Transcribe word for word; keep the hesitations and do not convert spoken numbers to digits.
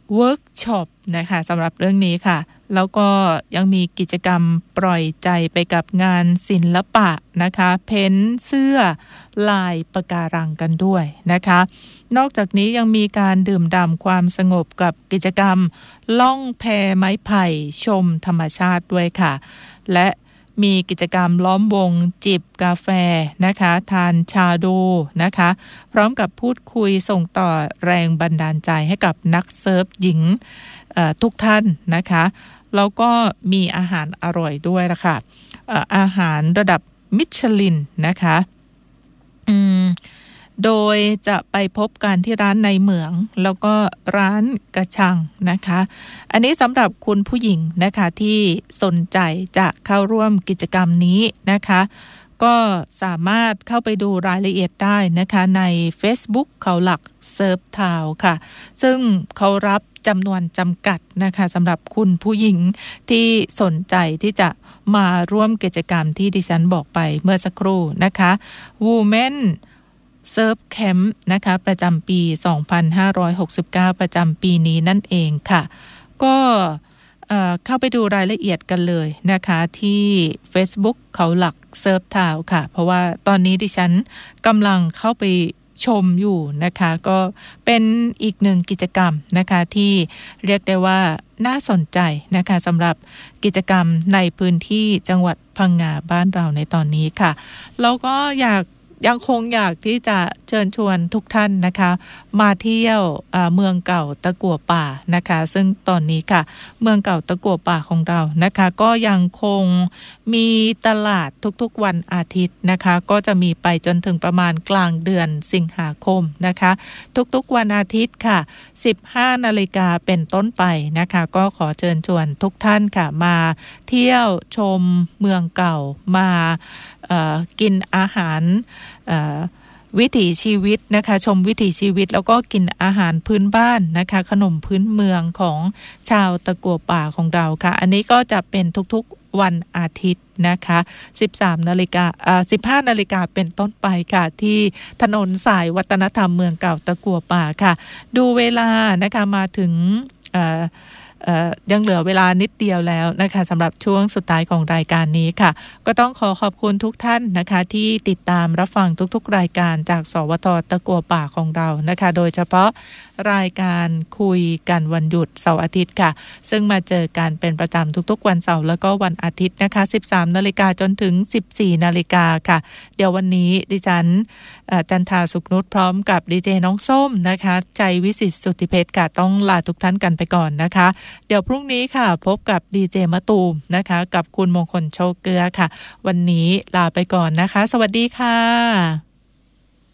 เวิร์กช็อปนะคะสำหรับเรื่องนี้ค่ะแล้วก็ยังมีกิจกรรมปล่อยใจไปกับงานศิลปะนะคะเพ้นเสื้อลายปะการังกันด้วยนะคะนอกจากนี้ยังมีการดื่มด่ำความสงบกับกิจกรรมล่องแพไม้ไผ่ชมธรรมชาติด้วยค่ะและมีกิจกรรมล้อมวงจิบกาแฟนะคะทานชาดูนะคะพร้อมกับพูดคุยส่งต่อแรงบันดาลใจให้กับนักเซิร์ฟหญิงทุกท่านนะคะแล้วก็มีอาหารอร่อยด้วยล่ะค่ะอาหารระดับมิชลินนะคะอืมโดยจะไปพบกันที่ร้านในเหมืองแล้วก็ร้านกระชังนะคะอันนี้สำหรับคุณผู้หญิงนะคะที่สนใจจะเข้าร่วมกิจกรรมนี้นะคะก็สามารถเข้าไปดูรายละเอียดได้นะคะใน Facebook เขาหลักเซิร์ฟทาวน์ค่ะซึ่งเขารับจำนวนจำกัดนะคะสำหรับคุณผู้หญิงที่สนใจที่จะมาร่วมกิจกรรมที่ดิฉันบอกไปเมื่อสักครู่นะคะ Women Surf Camp นะคะประจำปี สองพันห้าร้อยหกสิบเก้า ประจำปีนี้นั่นเองค่ะก็เข้าไปดูรายละเอียดกันเลยนะคะที่ Facebook เขาหลักเซิร์ฟทาวน์ค่ะเพราะว่าตอนนี้ดิฉันกำลังเข้าไปชมอยู่นะคะก็เป็นอีกหนึ่งกิจกรรมนะคะที่เรียกได้ว่าน่าสนใจนะคะสำหรับกิจกรรมในพื้นที่จังหวัดพังงาบ้านเราในตอนนี้ค่ะแล้วก็อยากยังคงอยากที่จะเชิญชวนทุกท่านนะคะมาเที่ยวเมืองเก่าตะกั่วป่านะคะซึ่งตอนนี้ค่ะเมืองเก่าตะกั่วป่าของเรานะคะก็ยังคงมีตลาดทุกๆวันอาทิตย์นะคะก็จะมีไปจนถึงประมาณกลางเดือนสิงหาคมนะคะทุกๆวันอาทิตย์ค่ะ สิบห้านาฬิกาเป็นต้นไปนะคะก็ขอเชิญชวนทุกท่านค่ะมาเที่ยวชมเมืองเก่ามากินอาหารวิถีชีวิตนะคะชมวิถีชีวิตแล้วก็กินอาหารพื้นบ้านนะคะขนมพื้นเมืองของชาวตะกั่วป่าของเราค่ะอันนี้ก็จะเป็นทุกๆวันอาทิตย์นะคะ สิบสามนาฬิกาอ่า สิบห้านาฬิกาเป็นต้นไปค่ะที่ถนนสายวัฒนธรรมเมืองเก่าตะกั่วป่าค่ะดูเวลานะคะมาถึงยังเหลือเวลานิดเดียวแล้วนะคะสำหรับช่วงสุดท้ายของรายการนี้ค่ะก็ต้องขอขอบคุณทุกท่านนะคะที่ติดตามรับฟังทุกๆรายการจากสวทตะกั่วป่าของเรานะคะโดยเฉพาะรายการคุยกันวันหยุดเสาร์อาทิตย์ค่ะซึ่งมาเจอกันเป็นประจำทุกๆวันเสาร์แล้วก็วันอาทิตย์นะคะ สิบสามนาฬิกาจนถึง สิบสี่นาฬิกาค่ะเดี๋ยววันนี้ดิฉันจันทาสุขนุชพร้อมกับดีเจน้องส้มนะคะใจวิสิทธิ์สุทธิเพชรค่ะต้องลาทุกท่านกันไปก่อนนะคะเดี๋ยวพรุ่งนี้ค่ะพบกับดีเจมะตูมนะคะกับคุณมงคลโชคเกลือค่ะวันนี้ลาไปก่อนนะคะสวัสดีค่ะ